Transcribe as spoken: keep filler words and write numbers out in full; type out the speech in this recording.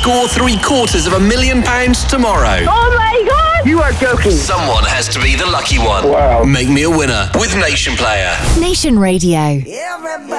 score three quarters of a million pounds tomorrow. Oh my God! You are joking. Someone has to be the lucky one. Wow. Make me a winner with Nation Player. Nation Radio. Everybody